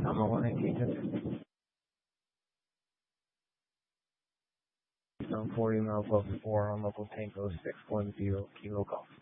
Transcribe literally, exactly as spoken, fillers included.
Tama one agent. Down forty miles level four on local Tango six one zero Kilo Golf.